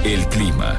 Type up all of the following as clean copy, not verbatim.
El clima.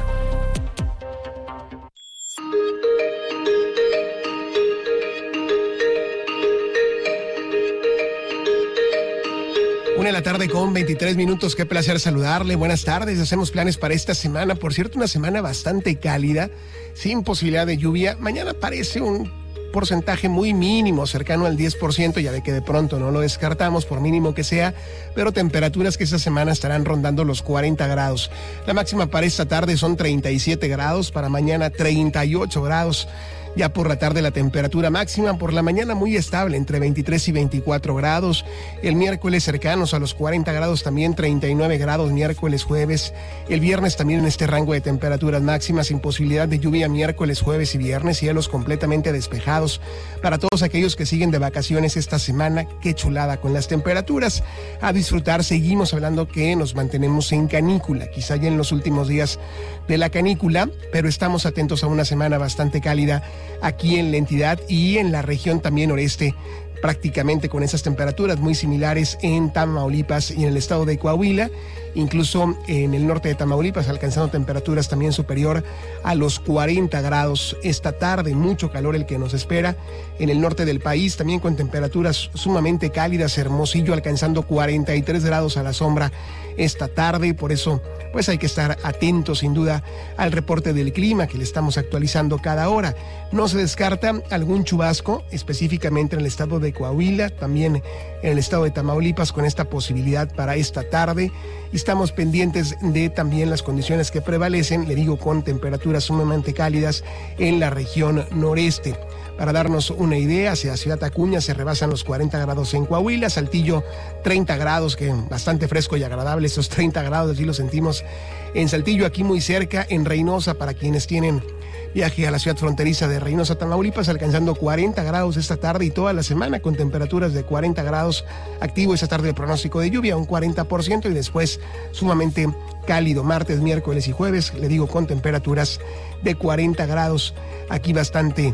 Una de la tarde con 23 minutos, qué placer saludarle, buenas tardes, hacemos planes para esta semana, por cierto, una semana bastante cálida, sin posibilidad de lluvia, mañana parece un porcentaje muy mínimo, cercano al 10%, ya ve que de pronto no lo descartamos, por mínimo que sea, pero temperaturas que esta semana estarán rondando los 40 grados. La máxima para esta tarde son 37 grados, para mañana 38 grados. Ya por la tarde la temperatura máxima, por la mañana muy estable, entre 23 y 24 grados. El miércoles cercanos a los 40 grados, también 39 grados miércoles, jueves. El viernes también en este rango de temperaturas máximas, sin posibilidad de lluvia miércoles, jueves y viernes, cielos completamente despejados. Para todos aquellos que siguen de vacaciones esta semana, qué chulada con las temperaturas. A disfrutar, seguimos hablando que nos mantenemos en canícula, quizá ya en los últimos días de la canícula, pero estamos atentos a una semana bastante cálida aquí en la entidad y en la región también noreste, prácticamente con esas temperaturas muy similares en Tamaulipas y en el estado de Coahuila, incluso en el norte de Tamaulipas, alcanzando temperaturas también superior a los 40 grados esta tarde, mucho calor el que nos espera. En el norte del país también con temperaturas sumamente cálidas, Hermosillo alcanzando 43 grados a la sombra esta tarde, por eso pues hay que estar atentos sin duda al reporte del clima que le estamos actualizando cada hora. No se descarta algún chubasco, específicamente en el estado de Coahuila, también en el estado de Tamaulipas con esta posibilidad para esta tarde. Y estamos pendientes de también las condiciones que prevalecen, le digo, con temperaturas sumamente cálidas en la región noreste. Para darnos una idea, hacia Ciudad Acuña se rebasan los 40 grados en Coahuila, Saltillo 30 grados, que bastante fresco y agradable, esos 30 grados, así lo sentimos en Saltillo, aquí muy cerca, en Reynosa, para quienes tienen viaje a la ciudad fronteriza de Reynosa, Tamaulipas, alcanzando 40 grados esta tarde y toda la semana con temperaturas de 40 grados, activo esta tarde el pronóstico de lluvia, un 40% y después sumamente cálido martes, miércoles y jueves, le digo, con temperaturas de 40 grados, aquí bastante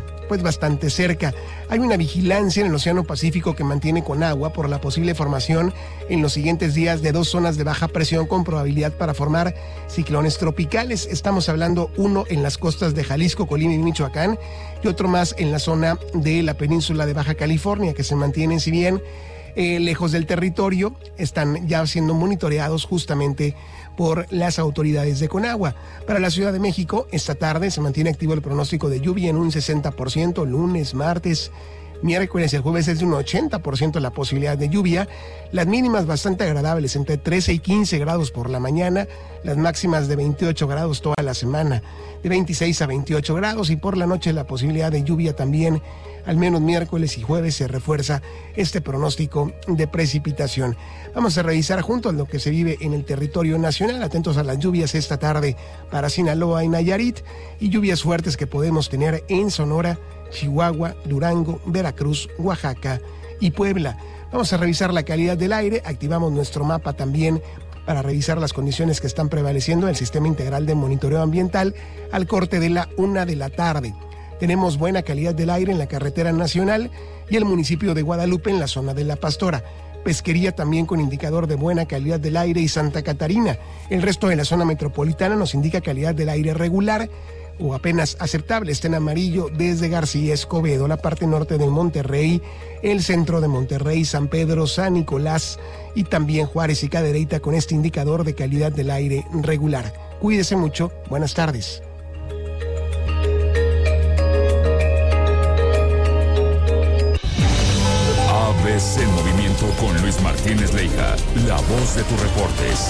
cerca. Hay una vigilancia en el Océano Pacífico que mantiene con agua por la posible formación en los siguientes días de 2 zonas de baja presión con probabilidad para formar ciclones tropicales. Estamos hablando uno en las costas de Jalisco, Colima y Michoacán y otro más en la zona de la península de Baja California, que se mantienen, si bien lejos del territorio, están ya siendo monitoreados justamente por las autoridades de Conagua. Para la Ciudad de México, esta tarde se mantiene activo el pronóstico de lluvia en un 60%, lunes, martes, miércoles y el jueves es de un 80% la posibilidad de lluvia. Las mínimas bastante agradables, entre 13 y 15 grados por la mañana, las máximas de 28 grados toda la semana, de 26 a 28 grados y por la noche la posibilidad de lluvia también, al menos miércoles y jueves se refuerza este pronóstico de precipitación. Vamos a revisar juntos lo que se vive en el territorio nacional, atentos a las lluvias esta tarde para Sinaloa y Nayarit y lluvias fuertes que podemos tener en Sonora, Chihuahua, Durango, Veracruz, Oaxaca y Puebla. Vamos a revisar la calidad del aire, activamos nuestro mapa también para revisar las condiciones que están prevaleciendo en el Sistema Integral de Monitoreo Ambiental al corte de la 1 de la tarde. Tenemos buena calidad del aire en la carretera nacional y el municipio de Guadalupe en la zona de La Pastora. Pesquería también con indicador de buena calidad del aire y Santa Catarina. El resto de la zona metropolitana nos indica calidad del aire regular o apenas aceptable. Está en amarillo desde García Escobedo, la parte norte de Monterrey, el centro de Monterrey, San Pedro, San Nicolás y también Juárez y Cadereyta con este indicador de calidad del aire regular. Cuídese mucho. Buenas tardes. ABC en movimiento con Luis Martínez Leija, la voz de tus reportes.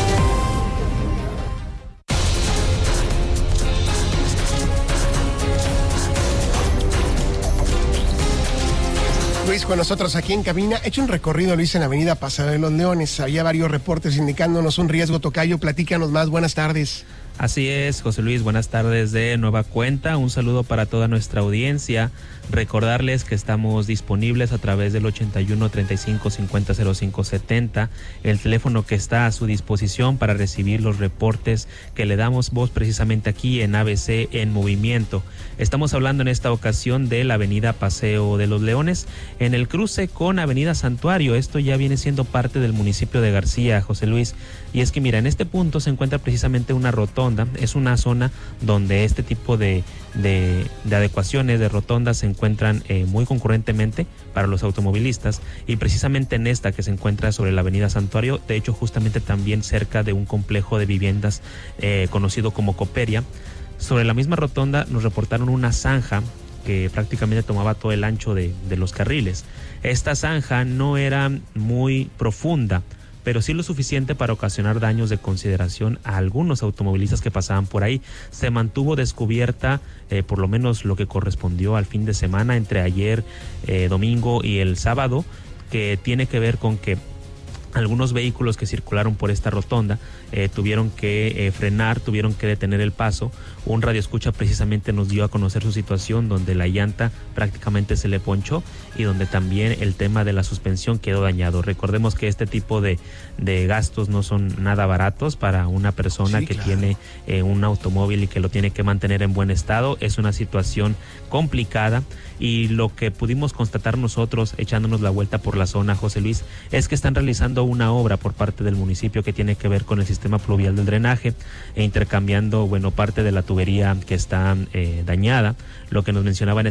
Luis con nosotros aquí en cabina. He hecho un recorrido, Luis, en la avenida Paseo de los Leones. Había varios reportes indicándonos un riesgo. Tocayo, platícanos más. Buenas tardes. Así es, José Luis, buenas tardes de nueva cuenta. Un saludo para toda nuestra audiencia. Recordarles que estamos disponibles a través del 81 35 50 05 70, el teléfono que está a su disposición para recibir los reportes que le damos voz precisamente aquí en ABC en Movimiento. Estamos hablando en esta ocasión de la avenida Paseo de los Leones, en el cruce con avenida Santuario. Esto ya viene siendo parte del municipio de García, José Luis. Y es que mira, en este punto se encuentra precisamente una rotonda rotonda. Es una zona donde este tipo de adecuaciones, de rotondas, se encuentran muy concurrentemente para los automovilistas, y precisamente en esta que se encuentra sobre la avenida Santuario, de hecho justamente también cerca de un complejo de viviendas conocido como Coperia. Sobre la misma rotonda nos reportaron una zanja que prácticamente tomaba todo el ancho de los carriles. Esta zanja no era muy profunda, pero sí lo suficiente para ocasionar daños de consideración a algunos automovilistas que pasaban por ahí. Se mantuvo descubierta por lo menos lo que correspondió al fin de semana, entre ayer, domingo y el sábado, que tiene que ver con que algunos vehículos que circularon por esta rotonda tuvieron que frenar, tuvieron que detener el paso. Un radioescucha precisamente nos dio a conocer su situación, donde la llanta prácticamente se le ponchó y donde también el tema de la suspensión quedó dañado. Recordemos que este tipo de gastos no son nada baratos para una persona que tiene un automóvil y que lo tiene que mantener en buen estado. Es una situación complicada, y lo que pudimos constatar nosotros echándonos la vuelta por la zona, José Luis, es que están realizando una obra por parte del municipio que tiene que ver con el sistema pluvial del drenaje, intercambiando parte de la tubería que está dañada. Lo que nos mencionaban es